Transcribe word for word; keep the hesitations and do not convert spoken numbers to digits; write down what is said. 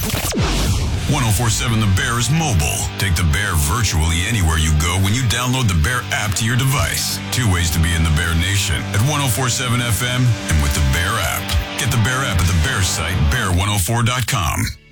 ten forty-seven The Bear is mobile. Take The Bear virtually anywhere you go when you download the Bear app to your device. Two ways to be in the Bear Nation at ten forty-seven F M and with the Bear app. Get the Bear app at the Bear site, bear one oh four dot com.